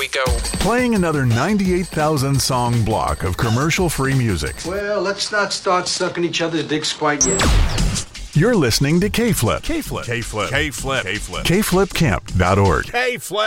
we go. Playing another 98,000 song block of commercial-free music. Well, let's not start sucking each other's dicks quite yet. You're listening to K-Flip. K-Flip. K-Flip. K-Flip. K-Flip. KFlipCamp.org. K-Flip.